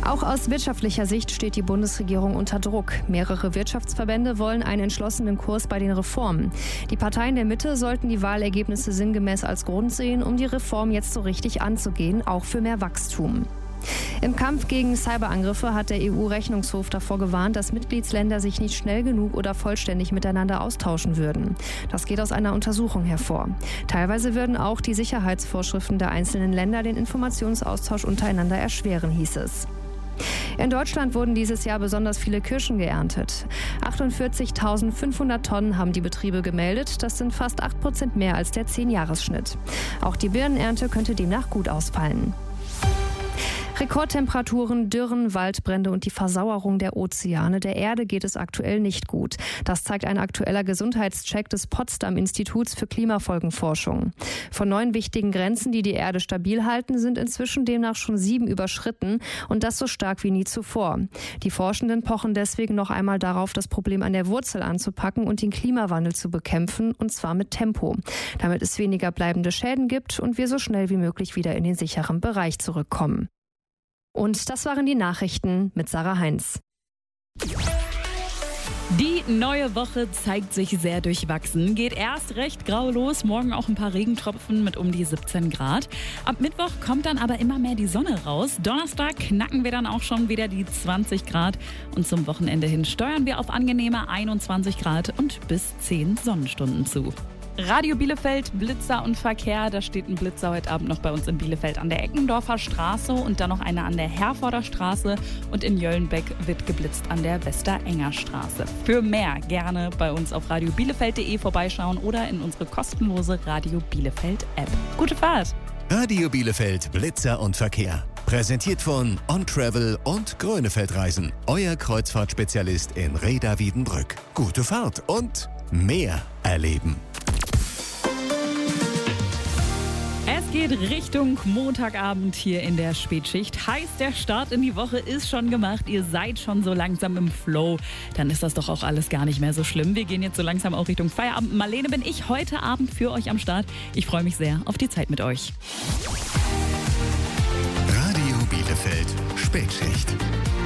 Auch aus wirtschaftlicher Sicht steht die Bundesregierung unter Druck. Mehrere Wirtschaftsverbände wollen einen entschlossenen Kurs bei den Reformen. Die Parteien der Mitte sollten die Wahlergebnisse sinngemäß als Grund sehen, um die Reform jetzt so richtig anzugehen, auch für mehr Wachstum. Im Kampf gegen Cyberangriffe hat der EU-Rechnungshof davor gewarnt, dass Mitgliedsländer sich nicht schnell genug oder vollständig miteinander austauschen würden. Das geht aus einer Untersuchung hervor. Teilweise würden auch die Sicherheitsvorschriften der einzelnen Länder den Informationsaustausch untereinander erschweren, hieß es. In Deutschland wurden dieses Jahr besonders viele Kirschen geerntet. 48.500 Tonnen haben die Betriebe gemeldet. Das sind fast 8% mehr als der 10-Jahres-Schnitt. Auch die Birnenernte könnte demnach gut ausfallen. Rekordtemperaturen, Dürren, Waldbrände und die Versauerung der Ozeane. Der Erde geht es aktuell nicht gut. Das zeigt ein aktueller Gesundheitscheck des Potsdam-Instituts für Klimafolgenforschung. Von 9 wichtigen Grenzen, die die Erde stabil halten, sind inzwischen demnach schon 7 überschritten und das so stark wie nie zuvor. Die Forschenden pochen deswegen noch einmal darauf, das Problem an der Wurzel anzupacken und den Klimawandel zu bekämpfen, und zwar mit Tempo, damit es weniger bleibende Schäden gibt und wir so schnell wie möglich wieder in den sicheren Bereich zurückkommen. Und das waren die Nachrichten mit Sarah Heinz. Die neue Woche zeigt sich sehr durchwachsen. Geht erst recht grau los, morgen auch ein paar Regentropfen mit um die 17 Grad. Ab Mittwoch kommt dann aber immer mehr die Sonne raus. Donnerstag knacken wir dann auch schon wieder die 20 Grad. Und zum Wochenende hin steuern wir auf angenehme 21 Grad und bis 10 Sonnenstunden zu. Radio Bielefeld, Blitzer und Verkehr. Da steht ein Blitzer heute Abend noch bei uns in Bielefeld an der Eckendorfer Straße und dann noch einer an der Herforder Straße. Und in Jöllenbeck wird geblitzt an der Westerenger Straße. Für mehr gerne bei uns auf radiobielefeld.de vorbeischauen oder in unsere kostenlose Radio Bielefeld App. Gute Fahrt! Radio Bielefeld, Blitzer und Verkehr. Präsentiert von On Travel und Grönefeldreisen. Euer Kreuzfahrtspezialist in Reda Wiedenbrück. Gute Fahrt und mehr erleben. Es geht Richtung Montagabend hier in der Spätschicht. Heißt, der Start in die Woche ist schon gemacht. Ihr seid schon so langsam im Flow. Dann ist das doch auch alles gar nicht mehr so schlimm. Wir gehen jetzt so langsam auch Richtung Feierabend. Marlene bin ich heute Abend für euch am Start. Ich freue mich sehr auf die Zeit mit euch. Radio Bielefeld, Spätschicht.